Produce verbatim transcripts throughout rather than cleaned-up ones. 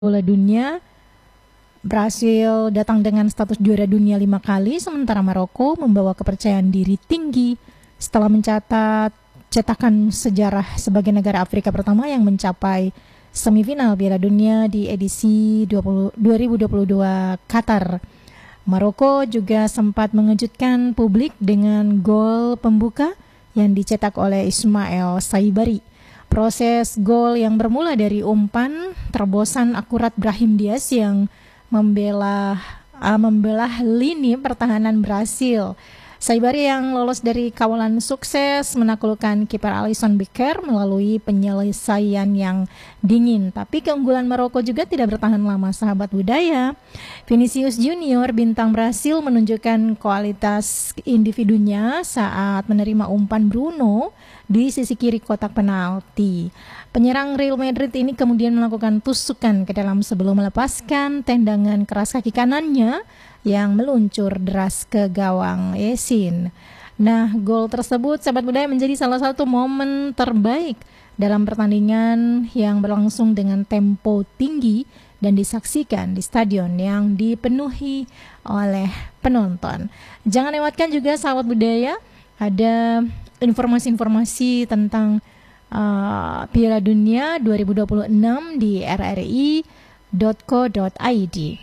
bola dunia. Brasil datang dengan status juara dunia lima kali, sementara Maroko membawa kepercayaan diri tinggi setelah mencatat cetakan sejarah sebagai negara Afrika pertama yang mencapai semifinal Piala Dunia di edisi dua ribu dua puluh dua Qatar. Maroko juga sempat mengejutkan publik dengan gol pembuka yang dicetak oleh Ismail Saibari. Proses gol yang bermula dari umpan terobosan akurat Brahim Diaz yang membela uh, membelah lini pertahanan Brasil. Saibari yang lolos dari kawalan sukses menaklukkan kiper Alisson Becker melalui penyelesaian yang dingin. Tapi keunggulan Maroko juga tidak bertahan lama, sahabat budaya. Vinicius Junior, bintang Brasil, menunjukkan kualitas individunya saat menerima umpan Bruno di sisi kiri kotak penalti. Penyerang Real Madrid ini kemudian melakukan tusukan ke dalam sebelum melepaskan tendangan keras kaki kanannya yang meluncur deras ke gawang Yasin. Nah, gol tersebut, sahabat budaya, menjadi salah satu momen terbaik dalam pertandingan yang berlangsung dengan tempo tinggi dan disaksikan di stadion yang dipenuhi oleh penonton. Jangan lewatkan juga, sahabat budaya, ada informasi-informasi tentang uh, Piala Dunia dua ribu dua puluh enam di r r i dot co dot i d.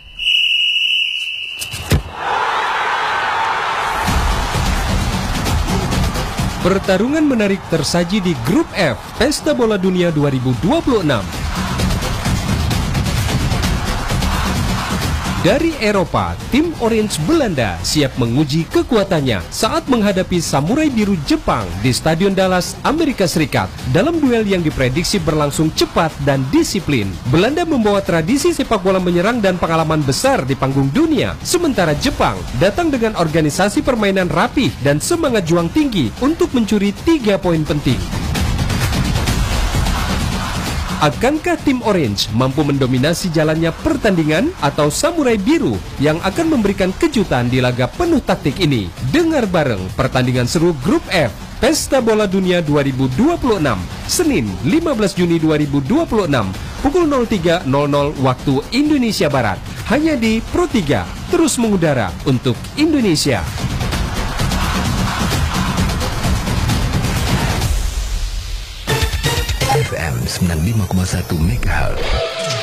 Pertarungan menarik tersaji di Grup F Pesta Bola Dunia dua ribu dua puluh enam. Dari Eropa, tim Orange Belanda siap menguji kekuatannya saat menghadapi Samurai Biru Jepang di Stadion Dallas, Amerika Serikat. Dalam duel yang diprediksi berlangsung cepat dan disiplin, Belanda membawa tradisi sepak bola menyerang dan pengalaman besar di panggung dunia. Sementara Jepang datang dengan organisasi permainan rapih dan semangat juang tinggi untuk mencuri tiga poin penting. Akankah tim Orange mampu mendominasi jalannya pertandingan atau Samurai Biru yang akan memberikan kejutan di laga penuh taktik ini? Dengar bareng pertandingan seru Grup F Pesta Bola Dunia dua ribu dua puluh enam, Senin lima belas Juni dua ribu dua puluh enam, pukul nol tiga nol nol waktu Indonesia Barat. Hanya di Pro tiga, terus mengudara untuk Indonesia. F M sembilan puluh lima koma satu Megahertz.